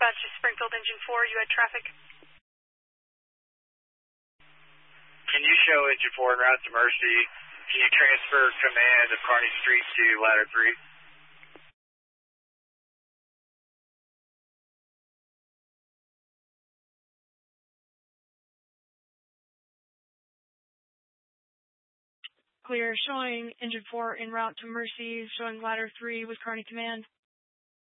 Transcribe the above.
Dispatch to Springfield Engine 4, you had traffic. Can you show Engine 4 en route to Mercy? Can you transfer command of Kearny Street to Ladder 3? Clear, showing Engine 4 en route to Mercy, showing Ladder 3 with Kearny Command.